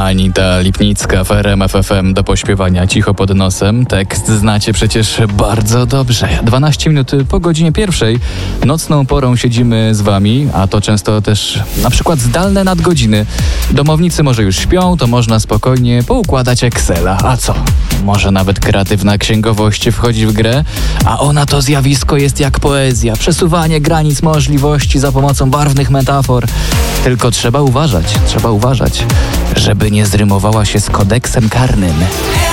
Anita Lipnicka w RMF FM do pośpiewania cicho pod nosem. Tekst znacie przecież bardzo dobrze. 12 minut po godzinie 1. Nocną porą siedzimy z wami, a to często też na przykład zdalne nadgodziny. Domownicy może już śpią, to można spokojnie poukładać Excela. A co? Może nawet kreatywna księgowość wchodzi w grę, a ona to zjawisko jest jak poezja. Przesuwanie granic możliwości za pomocą barwnych metafor. Tylko trzeba uważać, żeby nie zrymowała się z kodeksem karnym.